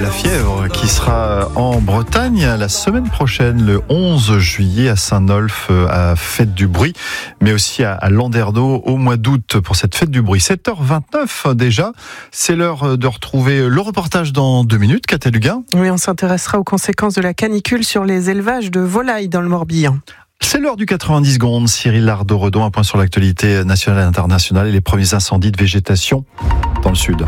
Fièvre qui sera en Bretagne la semaine prochaine, le 11 juillet à Saint-Nolff, à Fête du Bruit, mais aussi à Landerneau au mois d'août pour cette Fête du Bruit. 7h29 déjà, c'est l'heure de retrouver le reportage dans 2 minutes. Catel Huguin. Oui, on s'intéressera aux conséquences de la canicule sur les élevages de volailles dans le Morbihan. C'est l'heure du 90 secondes. Cyril Lardon-Redon, un point sur l'actualité nationale et internationale et les premiers incendies de végétation dans le sud.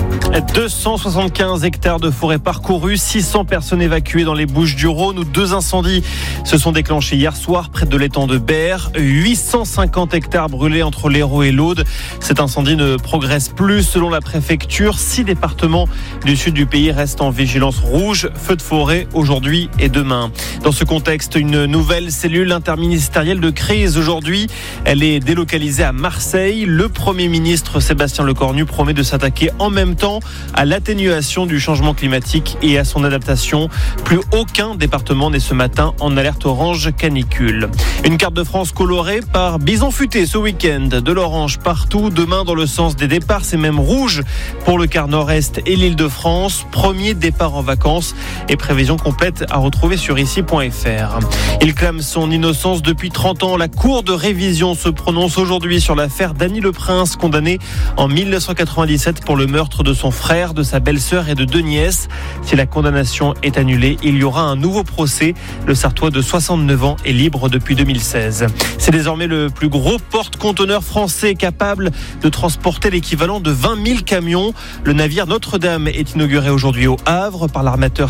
275 hectares de forêt parcourus, 600 personnes évacuées dans les Bouches-du-Rhône où 2 incendies se sont déclenchés hier soir près de l'étang de Berre. 850 hectares brûlés entre l'Hérault et l'Aude. Cet incendie ne progresse plus selon la préfecture. 6 départements du sud du pays restent en vigilance rouge. Feu de forêt aujourd'hui et demain. Dans ce contexte, une nouvelle cellule interministérielle de crise aujourd'hui. Elle est délocalisée à Marseille. Le Premier ministre Sébastien Lecornu promet de s'attaquer en même temps à l'atténuation du changement climatique et à son adaptation. Plus aucun département n'est ce matin en alerte orange canicule. Une carte de France colorée par Bison Futé ce week-end. De l'orange partout, demain dans le sens des départs, c'est même rouge pour le quart nord-est et l'Île-de-France. Premier départ en vacances et prévision complète à retrouver sur ici.fr. Il clame son innocence depuis 30 ans. La Cour de révision se prononce aujourd'hui sur l'affaire Dany Le Prince, condamné en 1997 pour le meurtre de son frère, de sa belle-sœur et de 2 nièces. Si la condamnation est annulée, il y aura un nouveau procès. Le Sartois de 69 ans est libre depuis 2016. C'est désormais le plus gros porte-conteneurs français capable de transporter l'équivalent de 20 000 camions. Le navire Notre-Dame est inauguré aujourd'hui au Havre par l'armateur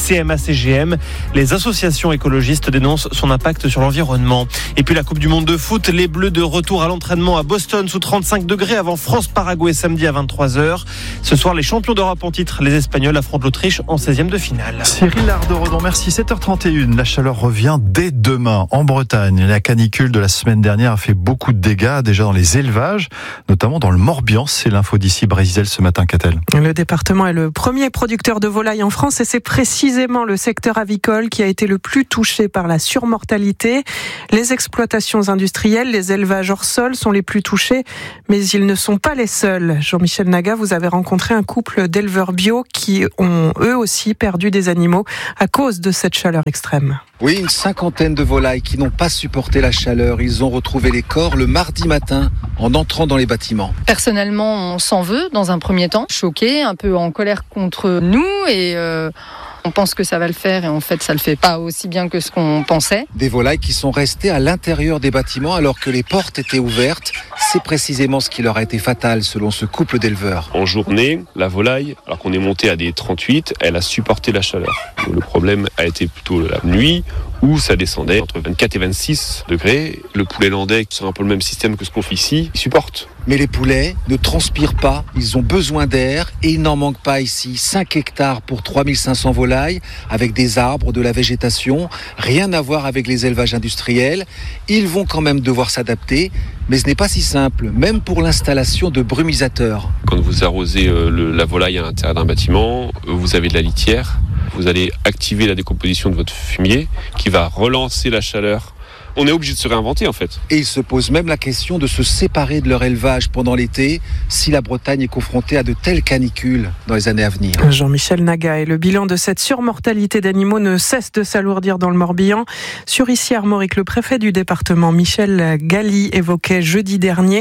CMA-CGM. Les associations écologistes dénoncent son impact sur l'environnement. Et puis la Coupe du Monde de foot, les Bleus de retour à l'entraînement à Boston sous 35 degrés avant France-Paraguay samedi à 23h. Ce soir, les champions d'Europe en titre, les Espagnols, affrontent l'Autriche en 16e de finale. Cyril Lardon-Redon, merci. 7h31, la chaleur revient dès demain en Bretagne. La canicule de la semaine dernière a fait beaucoup de dégâts, déjà dans les élevages, notamment dans le Morbihan. C'est l'info d'ici Brésil ce matin, Catel. Le département est le premier producteur de volailles en France et c'est précisément le secteur avicole qui a été le plus touché par la surmortalité. Les exploitations industrielles, les élevages hors sol sont les plus touchés, mais ils ne sont pas les seuls. Jean-Michel Naga, vous avez rencontré un couple d'éleveurs bio qui ont eux aussi perdu des animaux à cause de cette chaleur extrême. Oui, une 50aine de volailles qui n'ont pas supporté la chaleur. Ils ont retrouvé les corps le mardi matin en entrant dans les bâtiments. Personnellement, on s'en veut dans un premier temps, choqué, un peu en colère contre nous et on pense que ça va le faire et en fait ça le fait pas aussi bien que ce qu'on pensait. Des volailles qui sont restées à l'intérieur des bâtiments alors que les portes étaient ouvertes. C'est précisément ce qui leur a été fatal selon ce couple d'éleveurs. En journée, la volaille, alors qu'on est monté à des 38, elle a supporté la chaleur. Le problème a été plutôt la nuit où ça descendait entre 24 et 26 degrés. Le poulet landais, c'est un peu le même système que ce qu'on fait ici, il supporte. Mais les poulets ne transpirent pas, ils ont besoin d'air et il n'en manque pas ici. 5 hectares pour 3500 volailles avec des arbres, de la végétation, rien à voir avec les élevages industriels. Ils vont quand même devoir s'adapter, mais ce n'est pas si simple, même pour l'installation de brumisateurs. Quand vous arrosez la volaille à l'intérieur d'un bâtiment, vous avez de la litière, vous allez activer la décomposition de votre fumier qui va relancer la chaleur. On est obligé de se réinventer en fait. Et ils se posent même la question de se séparer de leur élevage pendant l'été si la Bretagne est confrontée à de telles canicules dans les années à venir. Jean-Michel Naga, et le bilan de cette surmortalité d'animaux ne cesse de s'alourdir dans le Morbihan. Sur Issy-Armorique, le préfet du département, Michel Galli, évoquait jeudi dernier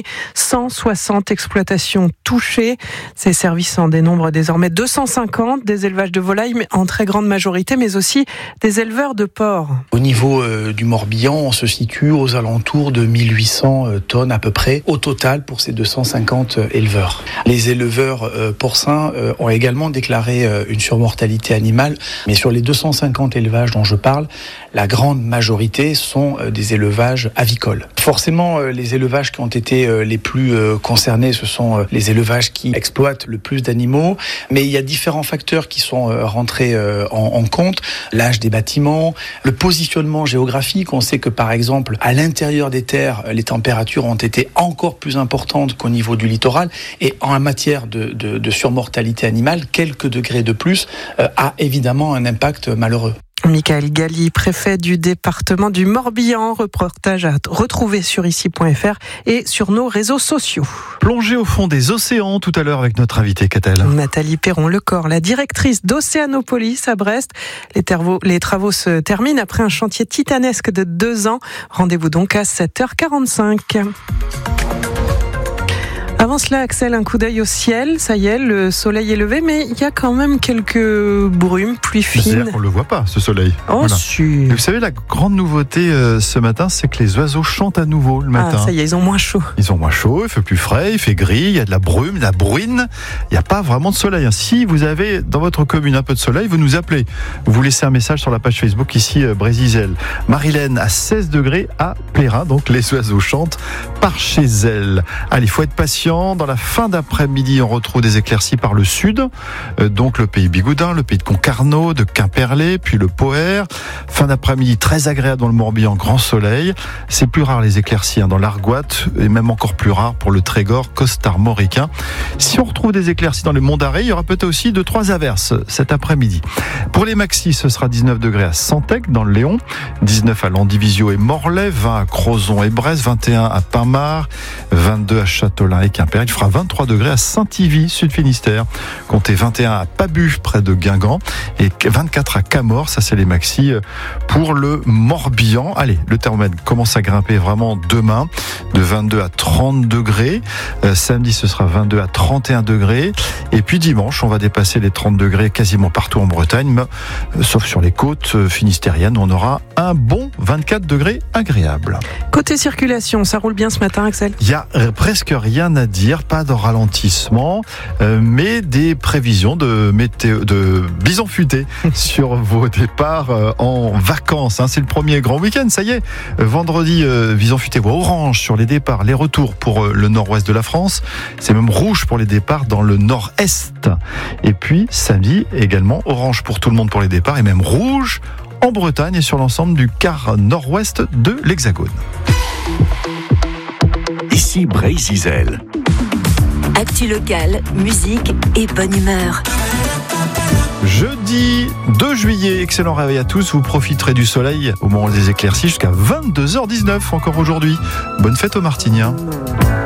160 exploitations touchées. Ces services en dénombrent désormais 250, des élevages de volailles mais en très grande majorité, mais aussi des éleveurs de porcs. Au niveau du Morbihan, on se situe aux alentours de 1800 tonnes à peu près au total pour ces 250 éleveurs. Les éleveurs porcins ont également déclaré une surmortalité animale, mais sur les 250 élevages dont je parle, la grande majorité sont des élevages avicoles. Forcément, les élevages qui ont été les plus concernés, ce sont les élevages qui exploitent le plus d'animaux, mais il y a différents facteurs qui sont rentrés en compte. L'âge des bâtiments, le positionnement géographique. On sait que par exemple, à l'intérieur des terres, les températures ont été encore plus importantes qu'au niveau du littoral. Et en matière de surmortalité animale, quelques degrés de plus a évidemment un impact malheureux. Michael Galli, préfet du département du Morbihan, reportage à retrouver sur ici.fr et sur nos réseaux sociaux. Plongée au fond des océans tout à l'heure avec notre invitée Catel. Nathalie Perron-Lecor, la directrice d'Océanopolis à Brest. Les travaux se terminent après un chantier titanesque de 2 ans. Rendez-vous donc à 7h45. Avant cela, Axel, un coup d'œil au ciel. Ça y est, le soleil est levé, mais il y a quand même quelques brumes, pluies fines. C'est-à-dire qu'on ne le voit pas, ce soleil. Oh, voilà. si. Vous savez, la grande nouveauté ce matin, c'est que les oiseaux chantent à nouveau le matin. Ah, ça y est, ils ont moins chaud. Ils ont moins chaud, il fait plus frais, il fait gris, il y a de la brume, de la bruine. Il n'y a pas vraiment de soleil. Si vous avez dans votre commune un peu de soleil, vous nous appelez. Vous laissez un message sur la page Facebook ici, Brésil. Marilène à 16 degrés à Plérin. Donc les oiseaux chantent par chez elle. Allez, il faut être patient. Dans la fin d'après-midi, on retrouve des éclaircies par le sud. Donc le pays Bigoudin, le pays de Concarneau, de Quimperlé, puis le Poher. Fin d'après-midi, très agréable dans le Morbihan, grand soleil. C'est plus rare les éclaircies dans l'Argoat et même encore plus rare pour le Trégor costarmoricain. Si on retrouve des éclaircies dans les monts d'Arrée, il y aura peut-être aussi 2-3 averses cet après-midi. Pour les maxis, ce sera 19 degrés à Santec dans le Léon, 19 à Landivisio et Morlaix, 20 à Crozon et Brest, 21 à Pinmar, 22 à Châteaulin et Quimper. Il fera 23 degrés à Saint-Yvi, Sud-Finistère. Comptez 21 à Pabu, près de Guingamp, et 24 à Camors. Ça, c'est les maxis pour le Morbihan. Allez, le thermomètre commence à grimper vraiment demain, de 22 à 30 degrés. Samedi, ce sera 22 à 31 degrés. Et puis dimanche, on va dépasser les 30 degrés quasiment partout en Bretagne, sauf sur les côtes finistériennes, où on aura un bon 24 degrés agréable. Côté circulation, ça roule bien ce matin, Axel ? Il y a presque rien à dire, pas de ralentissement, mais des prévisions de météo, de bison futé sur vos départs en vacances. C'est le premier grand week-end, ça y est. Vendredi, bison futé voit orange sur les départs, les retours pour le nord-ouest de la France. C'est même rouge pour les départs dans le nord-est. Et puis samedi, également orange pour tout le monde pour les départs et même rouge en Bretagne et sur l'ensemble du quart nord-ouest de l'Hexagone. Ici Brésil. Actu locale, musique et bonne humeur. Jeudi 2 juillet, excellent réveil à tous. Vous profiterez du soleil au moment des éclaircies jusqu'à 22h19 encore aujourd'hui. Bonne fête aux Martiniens.